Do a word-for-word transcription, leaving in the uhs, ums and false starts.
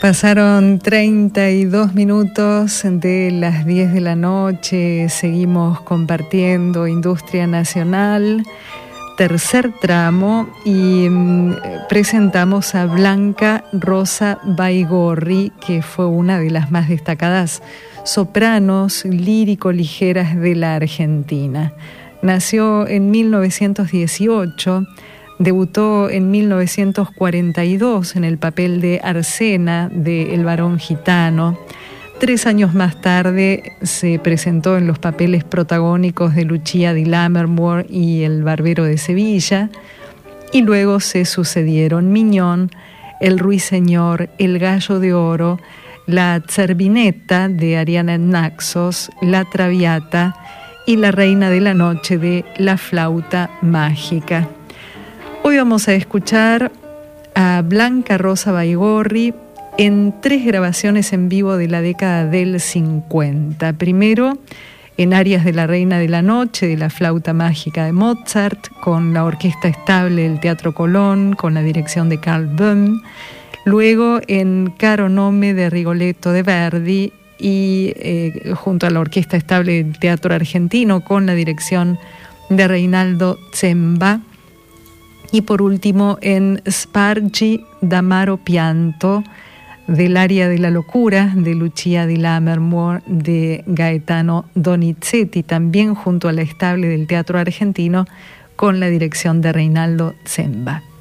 Pasaron treinta y dos minutos de las diez de la noche, seguimos compartiendo Industria Nacional, tercer tramo, y mm, presentamos a Blanca Rosa Baigorri, que fue una de las más destacadas sopranos lírico-ligeras de la Argentina. Nació en mil novecientos dieciocho. Debutó en mil novecientos cuarenta y dos en el papel de Arsena de El varón gitano. Tres años más tarde se presentó en los papeles protagónicos de Lucia di Lammermoor y El barbero de Sevilla, y luego se sucedieron Miñón, El ruiseñor, El gallo de oro, La Zerbinetta de Ariana Naxos, La Traviata y La reina de la noche de La flauta mágica. Hoy vamos a escuchar a Blanca Rosa Baigorri en tres grabaciones en vivo de la década del cincuenta. Primero, en arias de La reina de la noche, de La flauta mágica de Mozart, con la orquesta estable del Teatro Colón, con la dirección de Carl Böhm. Luego, en Caro nome de Rigoletto de Verdi, y eh, junto a la orquesta estable del Teatro Argentino, con la dirección de Reinaldo Zemba. Y por último, en Spargi d'amaro pianto, del aria de la locura de Lucia di Lammermoor de Gaetano Donizetti, también junto a la estable del Teatro Argentino, con la dirección de Reinaldo Zemba.